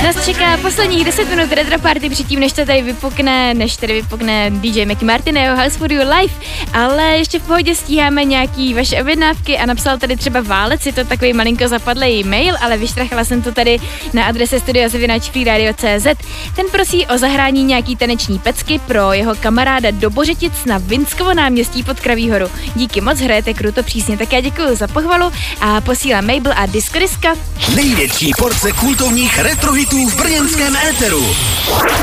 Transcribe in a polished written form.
Nás čeká posledních 10 minut retro party předtím, než tady vypukne DJ Macky Martin a jeho House for You live, ale ještě v pohodě stíháme nějaký vaše objednávky a napsal tady třeba Válec, je to takový malinko zapadlej mail, ale vyštrachala jsem to tady na adrese studio@freeradio.cz. Ten prosí o zahrání nějaký taneční pecky pro jeho kamaráda do Bořetic na Vinskovo náměstí pod Kraví horu. Díky moc, hrajete kruto přísně, tak já děkuju za pochvalu a posílám Mabel a Diska. Největší porce kultovních retrohitů v brněnském éteru.